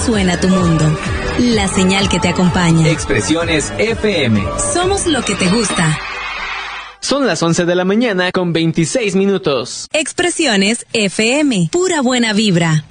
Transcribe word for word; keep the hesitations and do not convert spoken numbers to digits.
suena tu mundo. La señal que te acompaña. Expresiones F M. Somos lo que te gusta. Son las once de la mañana con veintiséis minutos. Expresiones F M. Pura buena vibra.